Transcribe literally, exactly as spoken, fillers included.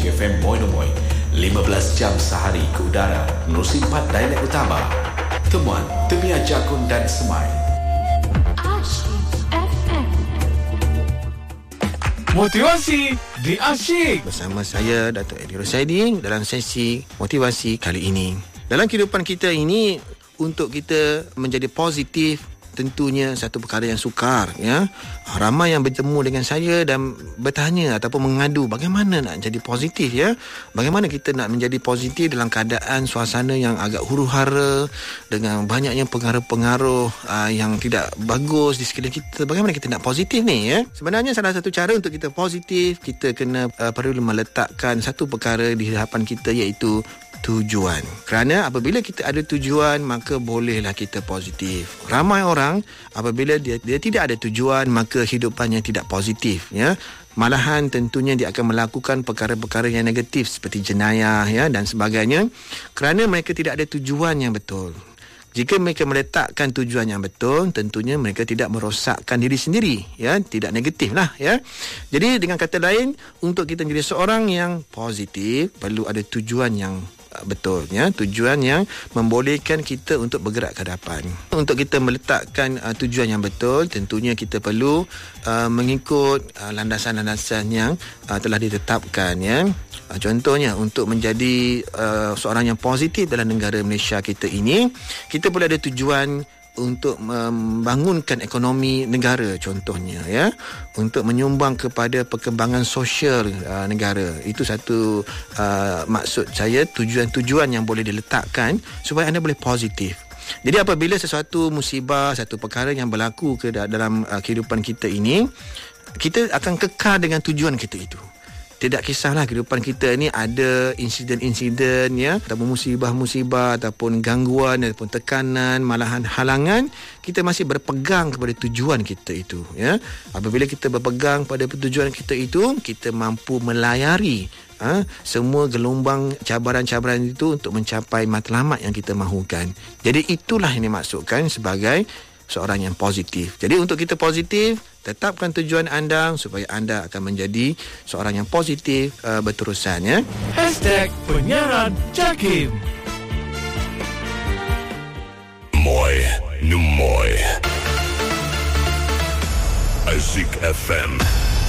Magic F M Moinomoy, lima belas jam sehari ke udara, menerusi empat dialek utama. Temuan Temia Jagun dan Semai. Asyik F M. Motivasi di Asyik. Bersama saya, Dato' Eddie Rosaidi, dalam sesi motivasi kali ini. Dalam kehidupan kita ini, untuk kita menjadi positif, tentunya satu perkara yang sukar, ya. Ramai yang bertemu dengan saya dan bertanya ataupun mengadu bagaimana nak jadi positif, ya. Bagaimana kita nak menjadi positif dalam keadaan suasana yang agak huru-hara, dengan banyaknya pengaruh-pengaruh uh, yang tidak bagus di sekeliling kita. Bagaimana kita nak positif ni, ya? Sebenarnya salah satu cara untuk kita positif, kita kena uh, perlu meletakkan satu perkara di hadapan kita, iaitu tujuan. Kerana apabila kita ada tujuan, maka bolehlah kita positif. Ramai orang apabila dia dia tidak ada tujuan, maka hidupannya tidak positif, ya. Malahan tentunya dia akan melakukan perkara-perkara yang negatif seperti jenayah, ya, dan sebagainya, kerana mereka tidak ada tujuan yang betul. Jika mereka meletakkan tujuan yang betul, tentunya mereka tidak merosakkan diri sendiri, ya, tidak negatif lah, ya. Jadi dengan kata lain, untuk kita menjadi seorang yang positif, perlu ada tujuan yang betul, ya, tujuan yang membolehkan kita untuk bergerak ke hadapan. Untuk kita meletakkan uh, tujuan yang betul, tentunya kita perlu uh, mengikut uh, landasan-landasan yang uh, telah ditetapkan, ya. Uh, contohnya, untuk menjadi uh, seorang yang positif dalam negara Malaysia kita ini, kita perlu ada tujuan untuk membangunkan ekonomi negara, contohnya, ya, untuk menyumbang kepada perkembangan sosial uh, negara. Itu satu uh, maksud saya, tujuan-tujuan yang boleh diletakkan supaya anda boleh positif. Jadi apabila sesuatu musibah, satu perkara yang berlaku ke dalam uh, kehidupan kita ini, kita akan kekal dengan tujuan kita itu. Tidak kisahlah kehidupan kita ni ada insiden-insiden, ya, ataupun musibah-musibah, ataupun gangguan, ataupun tekanan, malahan halangan, kita masih berpegang kepada tujuan kita itu, ya. Apabila kita berpegang pada tujuan kita itu, kita mampu melayari ha, semua gelombang cabaran-cabaran itu untuk mencapai matlamat yang kita mahukan. Jadi itulah yang dimaksudkan sebagai seorang yang positif. Jadi untuk kita positif, tetapkan tujuan anda supaya anda akan menjadi seorang yang positif uh, berterusan, ya. Hashtag Penyiaran Jakim. Moy Numoy Asyik F M.